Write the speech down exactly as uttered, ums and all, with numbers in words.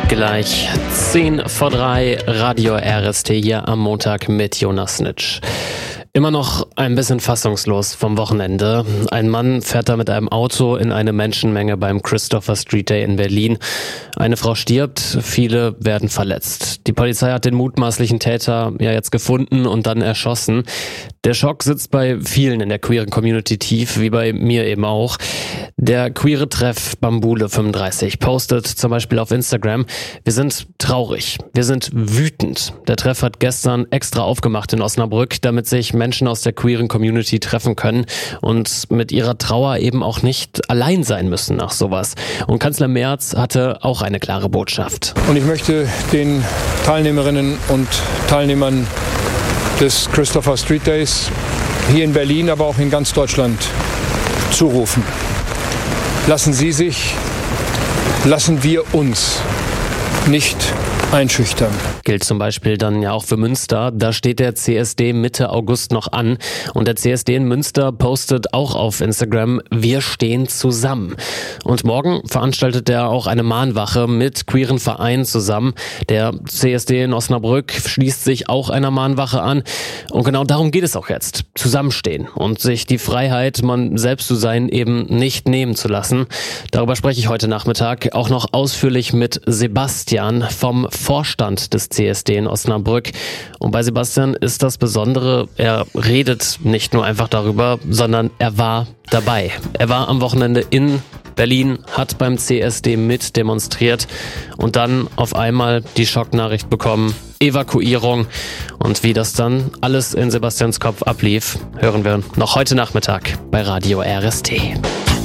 Gleich zehn vor drei, Radio R S T hier am Montag mit Jonas Nitsch. Immer noch ein bisschen fassungslos vom Wochenende. Ein Mann fährt da mit einem Auto in eine Menschenmenge beim Christopher Street Day in Berlin. Eine Frau stirbt, viele werden verletzt. Die Polizei hat den mutmaßlichen Täter ja jetzt gefunden und dann erschossen. Der Schock sitzt bei vielen in der queeren Community tief, wie bei mir eben auch. Der queere Treff Bambule fünfunddreißig postet zum Beispiel auf Instagram: Wir sind traurig, wir sind wütend. Der Treff hat gestern extra aufgemacht in Osnabrück, damit sich Menschen aus der queeren Community treffen können und mit ihrer Trauer eben auch nicht allein sein müssen nach sowas. Und Kanzler Merz hatte auch eine klare Botschaft. Und ich möchte den Teilnehmerinnen und Teilnehmern des Christopher Street Days hier in Berlin, aber auch in ganz Deutschland zurufen: Lassen Sie sich, lassen wir uns nicht einschüchtern. Gilt zum Beispiel dann ja auch für Münster. Da steht der C S D Mitte August noch an. Und der C S D in Münster postet auch auf Instagram: Wir stehen zusammen. Und morgen veranstaltet er auch eine Mahnwache mit queeren Vereinen zusammen. Der C S D in Osnabrück schließt sich auch einer Mahnwache an. Und genau darum geht es auch jetzt. Zusammenstehen und sich die Freiheit, man selbst zu sein, eben nicht nehmen zu lassen. Darüber spreche ich heute Nachmittag auch noch ausführlich mit Sebastian vom Vorstand des C S D in Osnabrück. Und bei Sebastian ist das Besondere, er redet nicht nur einfach darüber, sondern er war dabei. Er war am Wochenende in Berlin, hat beim C S D mit demonstriert und dann auf einmal die Schocknachricht bekommen: Evakuierung. Und wie das dann alles in Sebastians Kopf ablief, hören wir noch heute Nachmittag bei Radio R S T.